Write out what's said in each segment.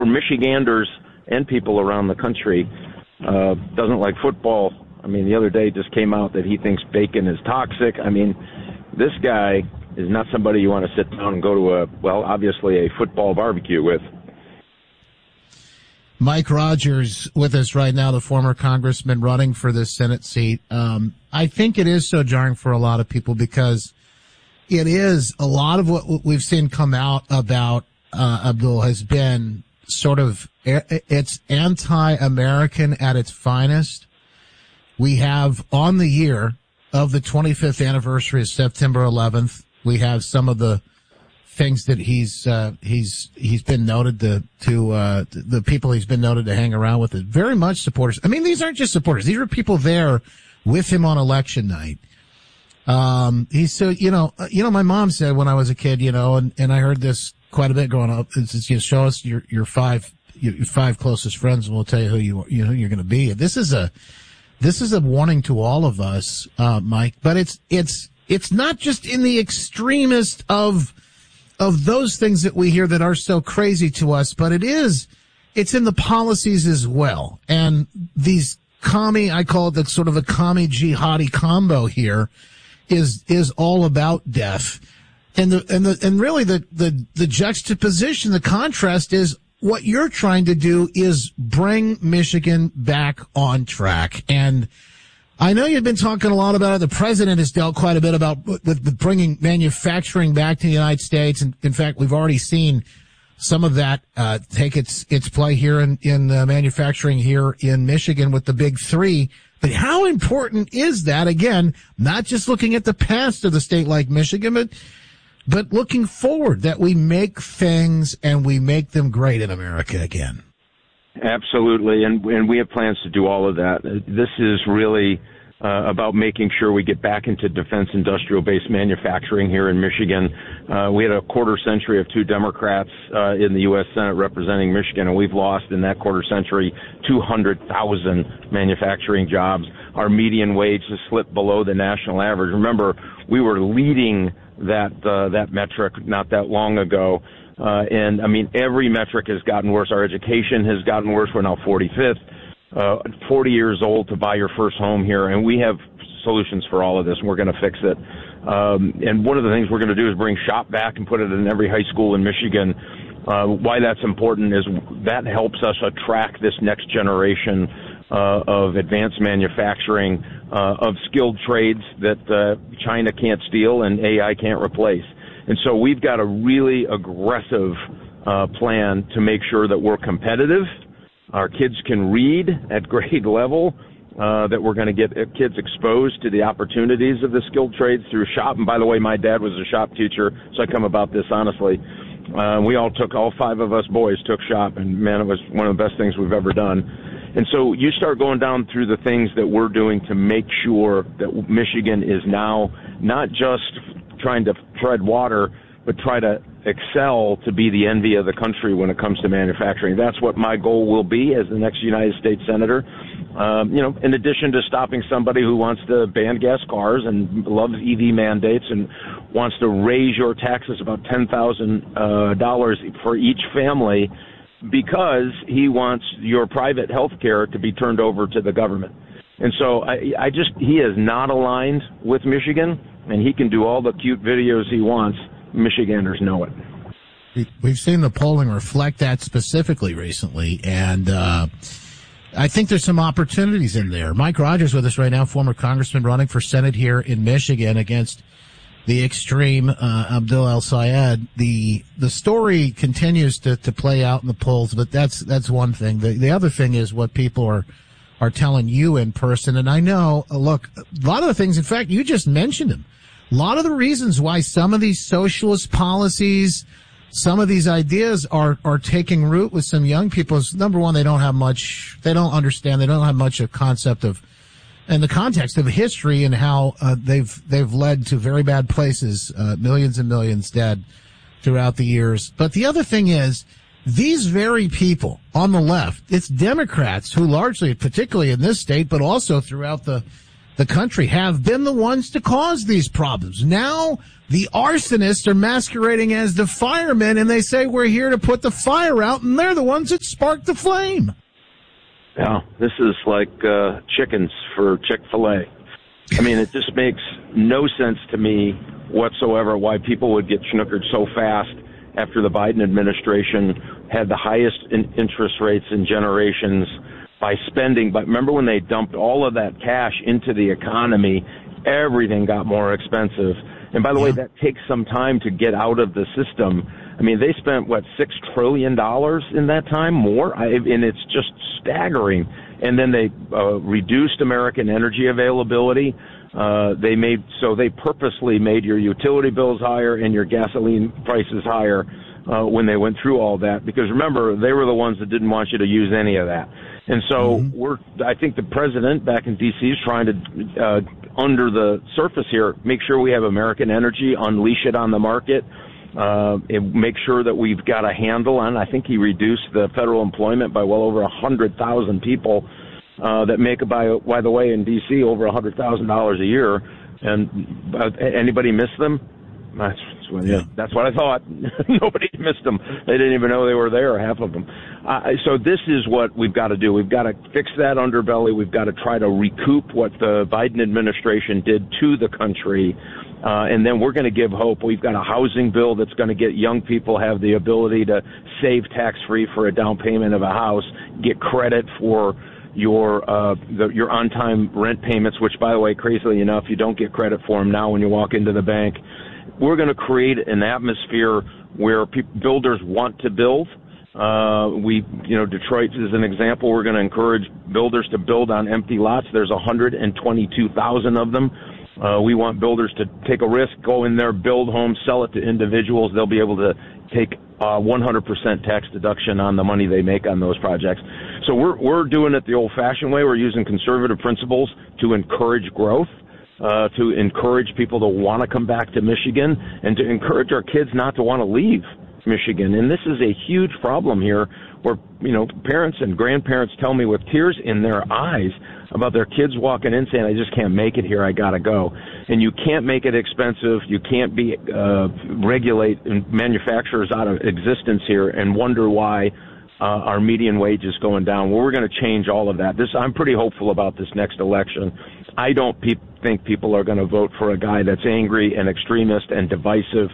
Michiganders and people around the country, doesn't like football. I mean, the other day it just came out that he thinks bacon is toxic. I mean, this guy is not somebody you want to sit down and go to obviously a football barbecue with. Mike Rogers with us right now, the former congressman running for this Senate seat. I think it is so jarring for a lot of people because it is a lot of what we've seen come out about Abdul has been sort of, it's anti-American at its finest. We have on the year of the 25th anniversary of September 11th, we have some of the things that he's been noted to the people he's been noted to hang around with, is very much supporters. I mean, these aren't just supporters. These are people there with him on election night. He's so, my mom said when I was a kid, and I heard this quite a bit growing up, it's show us your five closest friends and we'll tell you who you're going to be. This is a warning to all of us, Mike, but it's not just in the extremist of those things that we hear that are so crazy to us, but it's in the policies as well. And these I call it the sort of a commie jihadi combo here is all about death. And really the juxtaposition, the contrast is what you're trying to do is bring Michigan back on track. And I know you've been talking a lot about it. The president has dealt quite a bit about with bringing manufacturing back to the United States. And in fact, we've already seen some of that take its play here in manufacturing here in Michigan with the big three. But how important is that? Again, not just looking at the past of the state like Michigan, but looking forward, that we make things and we make them great in America again. Absolutely, and we have plans to do all of that. This is really about making sure we get back into defense industrial-based manufacturing here in Michigan. We had a quarter century of two Democrats in the U.S. Senate representing Michigan, and we've lost in that quarter century 200,000 manufacturing jobs. Our median wage has slipped below the national average. Remember, we were leading that metric not that long ago. And I mean, every metric has gotten worse. Our education has gotten worse. We're now 45th, 40 years old to buy your first home here. And we have solutions for all of this, and we're going to fix it. And one of the things we're going to do is bring SHOP back and put it in every high school in Michigan. Why that's important is that helps us attract this next generation of advanced manufacturing, of skilled trades that China can't steal and AI can't replace. And so we've got a really aggressive plan to make sure that we're competitive, our kids can read at grade level, that we're going to get kids exposed to the opportunities of the skilled trades through SHOP. And by the way, my dad was a SHOP teacher, so I come about this honestly. All five of us boys took SHOP, and man, it was one of the best things we've ever done. And so you start going down through the things that we're doing to make sure that Michigan is now not just trying to tread water, but try to excel to be the envy of the country when it comes to manufacturing. That's what my goal will be as the next United States Senator. In addition to stopping somebody who wants to ban gas cars and loves EV mandates and wants to raise your taxes about $10,000 for each family because he wants your private health care to be turned over to the government. And so he is not aligned with Michigan, and he can do all the cute videos he wants. Michiganders know it. We've seen the polling reflect that specifically recently, and I think there's some opportunities in there. Mike Rogers with us right now, former congressman running for Senate here in Michigan against the extreme Abdul El-Sayed. The story continues to play out in the polls, but that's one thing. The other thing is what people are telling you in person. And I know, look, a lot of the things, in fact, you just mentioned them. A lot of the reasons why some of these socialist policies, some of these ideas are taking root with some young people is, number one, they don't understand, they don't have much of concept of, in the context of history and how they've led to very bad places, millions and millions dead throughout the years. But the other thing is, these very people on the left, it's Democrats who largely, particularly in this state, but also throughout the the country have been the ones to cause these problems. Now the arsonists are masquerading as the firemen, and they say we're here to put the fire out, and they're the ones that sparked the flame. Yeah, this is like chickens for Chick-fil-A. I mean, it just makes no sense to me whatsoever why people would get snookered so fast after the Biden administration had the highest interest rates in generations by spending. But remember when they dumped all of that cash into the economy, everything got more expensive. And by the way, that takes some time to get out of the system. I mean, they spent, $6 trillion in that time, more? And it's just staggering. And then they reduced American energy availability. They purposely made your utility bills higher and your gasoline prices higher when they went through all that. Because remember, they were the ones that didn't want you to use any of that. And so I think the president back in D.C. is trying to, under the surface here, make sure we have American energy, unleash it on the market, and make sure that we've got a handle on. I think he reduced the federal employment by well over 100,000 people that make, by the way, in D.C. over $100,000 a year. And anybody miss them? That's what I thought. Nobody missed them. They didn't even know they were there, half of them. So this is what we've got to do. We've got to fix that underbelly. We've got to try to recoup what the Biden administration did to the country. And then we're going to give hope. We've got a housing bill that's going to get young people have the ability to save tax-free for a down payment of a house, get credit for your on-time rent payments, which, by the way, crazily enough, you don't get credit for them now when you walk into the bank. We're going to create an atmosphere where builders want to build. Detroit is an example. We're going to encourage builders to build on empty lots. There's 122,000 of them. We want builders to take a risk, go in there, build homes, sell it to individuals. They'll be able to take 100% tax deduction on the money they make on those projects. So we're doing it the old-fashioned way. We're using conservative principles to encourage growth, to encourage people to want to come back to Michigan, and to encourage our kids not to want to leave Michigan. And this is a huge problem here where, parents and grandparents tell me with tears in their eyes about their kids walking in saying, I just can't make it here, I got to go. And you can't make it expensive. You can't regulate manufacturers out of existence here and wonder why our median wage is going down. Well, we're going to change all of that. I'm pretty hopeful about this next election. I don't think people are going to vote for a guy that's angry and extremist and divisive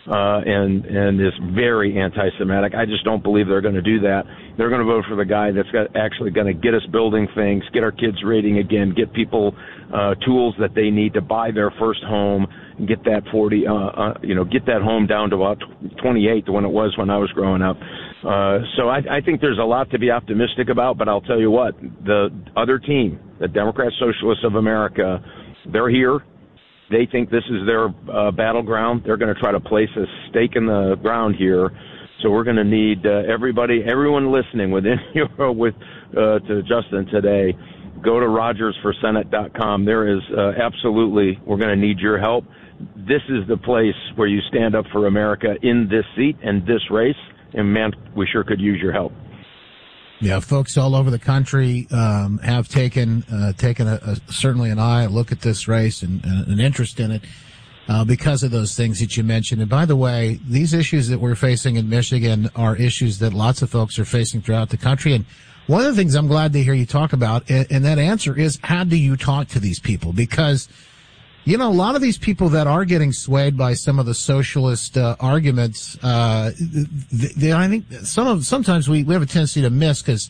and is very anti-Semitic. I just don't believe they're going to do that. They're going to vote for the guy that's actually going to get us building things, get our kids reading again, get people tools that they need to buy their first home, and get that get that home down to about 28 to when it was when I was growing up. So I think there's a lot to be optimistic about, but I'll tell you what, the other team, the Democrat Socialists of America, they're here. They think this is their battleground. They're going to try to place a stake in the ground here. So we're going to need everyone listening to Justin today, go to RogersForSenate.com. There is absolutely, we're going to need your help. This is the place where you stand up for America in this seat and this race. And, man, we sure could use your help. Yeah, folks all over the country have taken certainly an eye, a look at this race and an interest in it because of those things that you mentioned. And by the way, these issues that we're facing in Michigan are issues that lots of folks are facing throughout the country. And one of the things I'm glad to hear you talk about, and that answer is, how do you talk to these people? Because a lot of these people that are getting swayed by some of the socialist arguments, I think sometimes we have a tendency to miss because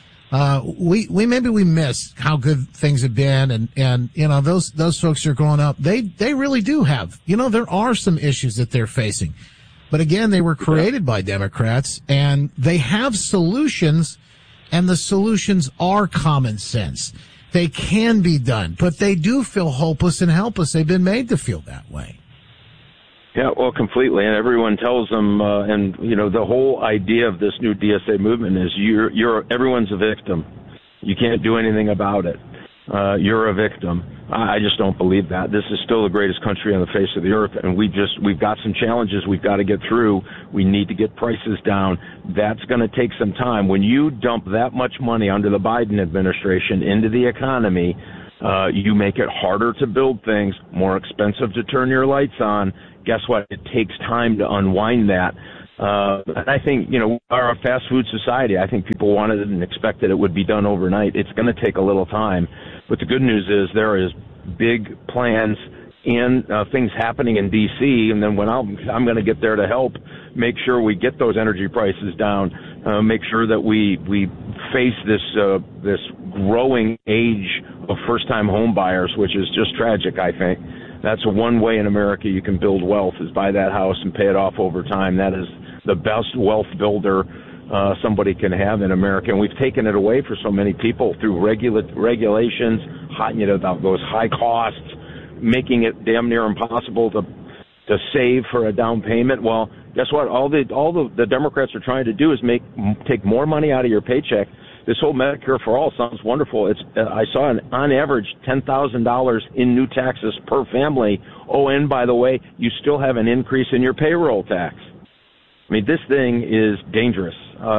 we miss how good things have been, and those folks are growing up. They really do have, there are some issues that they're facing, but again, they were created by Democrats, and they have solutions, and the solutions are common sense. They can be done, but they do feel hopeless and helpless. They've been made to feel that way. Yeah, well, completely. And everyone tells them, the whole idea of this new DSA movement is everyone's a victim. You can't do anything about it. You're a victim. I just don't believe that. This is still the greatest country on the face of the earth, and we've got some challenges we've got to get through. We need to get prices down. That's going to take some time. When you dump that much money under the Biden administration into the economy, You make it harder to build things, more expensive to turn your lights on. Guess what? It takes time to unwind that. And I think, we are a fast food society. I think people wanted it and expected it would be done overnight. It's going to take a little time. But the good news is there is big plans and things happening in D.C., and then when I'm going to get there to help make sure we get those energy prices down, make sure that we face this growing age of first-time home buyers, which is just tragic, I think. That's one way in America you can build wealth, is buy that house and pay it off over time. That is the best wealth builder somebody can have in America, and we've taken it away for so many people through regulations, those high costs, making it damn near impossible to save for a down payment. Well, guess what? All the Democrats are trying to do is take more money out of your paycheck. This whole Medicare for All sounds wonderful. I saw on average $10,000 in new taxes per family. Oh, and by the way, you still have an increase in your payroll tax. I mean, this thing is dangerous,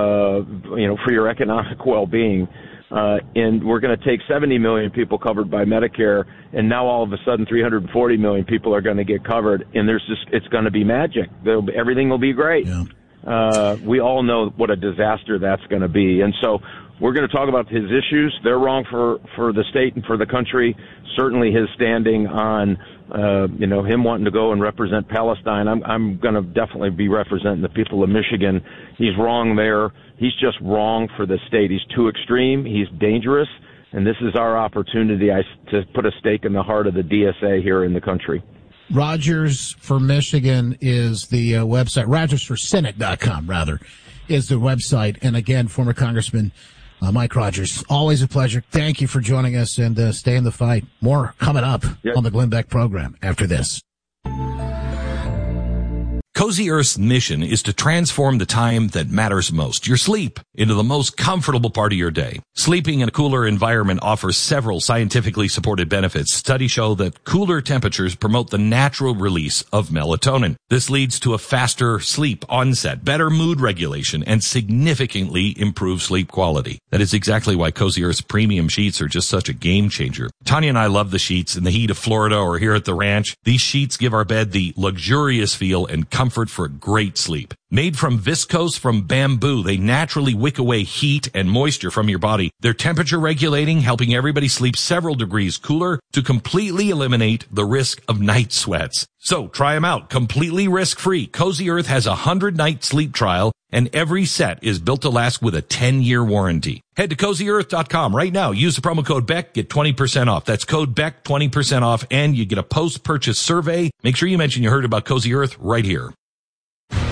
for your economic well-being. And we're going to take 70 million people covered by Medicare, and now all of a sudden 340 million people are going to get covered, and it's going to be magic. Everything will be great. Yeah. We all know what a disaster that's going to be. And so we're going to talk about his issues. They're wrong for the state and for the country. Certainly his standing on, him wanting to go and represent Palestine. I'm going to definitely be representing the people of Michigan. He's wrong there. He's just wrong for the state. He's too extreme. He's dangerous. And this is our opportunity to put a stake in the heart of the DSA here in the country. Rogers for Michigan is the website. RogersForSenate.com, rather, is the website. And again, former Congressman Mike Rogers, always a pleasure. Thank you for joining us, and stay in the fight. More coming up on the Glenn Beck program after this. Cozy Earth's mission is to transform the time that matters most, your sleep, into the most comfortable part of your day. Sleeping in a cooler environment offers several scientifically supported benefits. Studies show that cooler temperatures promote the natural release of melatonin. This leads to a faster sleep onset, better mood regulation, and significantly improved sleep quality. That is exactly why Cozy Earth's premium sheets are just such a game changer. Tanya and I love the sheets in the heat of Florida or here at the ranch. These sheets give our bed the luxurious feel and comfort for a great sleep. Made from viscose from bamboo, they naturally wick away heat and moisture from your body. They're temperature regulating, helping everybody sleep several degrees cooler to completely eliminate the risk of night sweats. So try them out completely risk-free. Cozy Earth has a 100-night sleep trial, and every set is built to last with a 10-year warranty. Head to CozyEarth.com right now. Use the promo code BECK, get 20% off. That's code BECK, 20% off, and you get a post-purchase survey. Make sure you mention you heard about Cozy Earth right here.